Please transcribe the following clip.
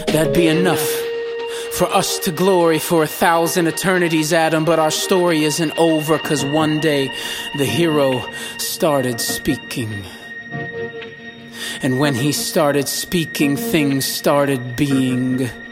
That'd be enough for us to glory for 1,000 eternities, Adam. But our story isn't over, 'cause one day the hero started speaking. And when he started speaking, things started being.